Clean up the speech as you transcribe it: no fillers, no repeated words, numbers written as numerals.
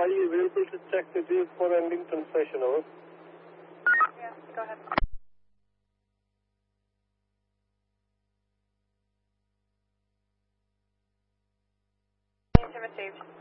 are you available to check the view for Endington station, over? Yeah, go ahead. Received.